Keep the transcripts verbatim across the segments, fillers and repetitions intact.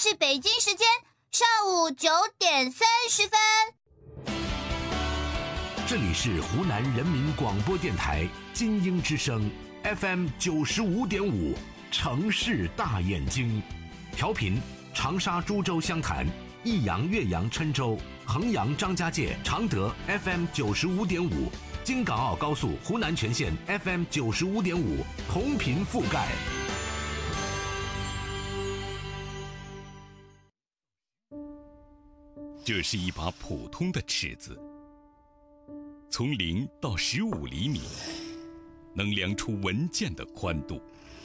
是北京时间上午九点三十分。 这里是湖南人民广播电台金鹰之声 F M 九十五点五，城市大眼睛，调频长沙、株洲、湘潭、益阳、岳阳、郴州、衡阳、张家界、常德 F M 九十五点五，京港澳高速湖南全线 F M 九十五点五，同频覆盖。 这是一把普通的尺子，从零到十五厘米，能量出文件的宽度。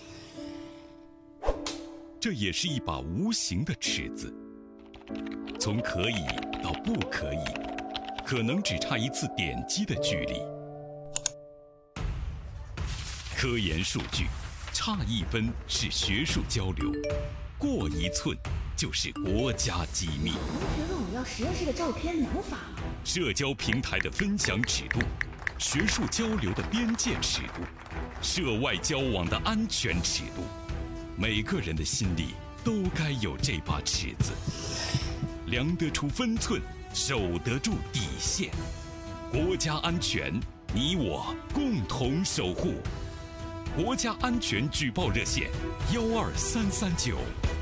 这也是一把无形的尺子，从可以到不可以，可能只差一次点击的距离。科研数据，差一分是学术交流，过一寸就是国家机密。 同学问我要实验室的照片，能发吗？ 社交平台的分享尺度，学术交流的边界尺度，涉外交往的安全尺度，每个人的心里都该有这把尺子，量得出分寸，守得住底线。国家安全，你我共同守护。国家安全举报热线：幺二三三九。